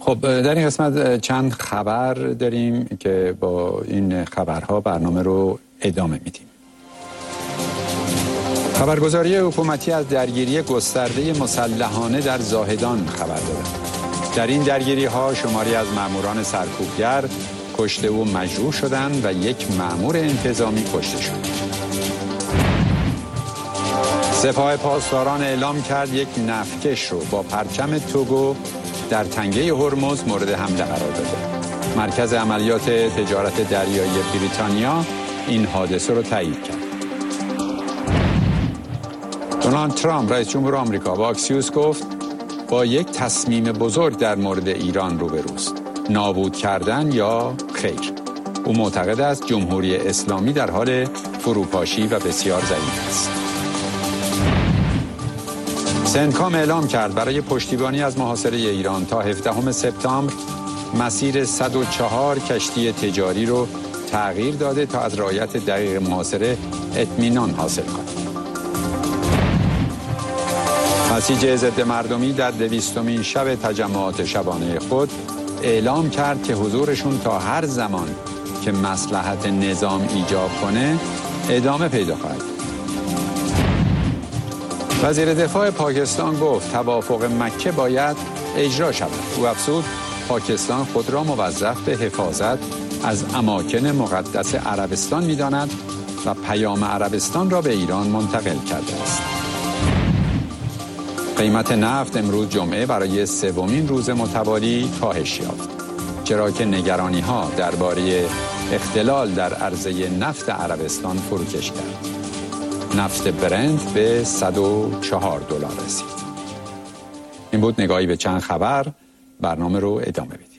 خب در این قسمت چند خبر داریم که با این خبرها برنامه رو ادامه میدیم. خبرگزاری حکومتی از درگیری گسترده مسلحانه در زاهدان خبر داد. در این درگیری ها شماری از ماموران سرکوبگر کشته و مجروح شدند و یک مامور انتظامی کشته شد. سپاه پاسداران اعلام کرد یک نفتکش رو با پرچم توگو در تنگه هرمز مورد حمله قرار داده. مرکز عملیات تجارت دریایی بریتانیا این حادثه رو تایید کرد. دونالد ترامپ رئیس جمهور آمریکا با اکسیوس گفت با یک تصمیم بزرگ در مورد ایران روبروست. نابود کردن یا خیر. او معتقد است جمهوری اسلامی در حال فروپاشی و بسیار ضعیف است. سنتکام اعلام کرد برای پشتیبانی از محاصره ایران تا 17 سپتامبر مسیر 104 کشتی تجاری رو تغییر داده تا از رعایت دقیق محاصره اطمینان حاصل کند. بسیج ضد مردمی در 200مین شب تجمعات شبانه خود اعلام کرد که حضورشون تا هر زمان که مصلحت نظام ایجاب کنه ادامه پیدا خواهد. وزیر دفاع پاکستان گفت توافق مکه باید اجرا شود. او افزود پاکستان خود را موظف به حفاظت از اماکن مقدس عربستان می‌داند و پیام عربستان را به ایران منتقل کرده است. قیمت نفت امروز جمعه برای سومین روز متوالی کاهش یافت، چرا که نگرانی‌ها درباره اختلال در عرضه نفت عربستان فروکش کرد. نفت برنت به $104 رسید. این بود نگاهی به چند خبر. برنامه رو ادامه بدیم.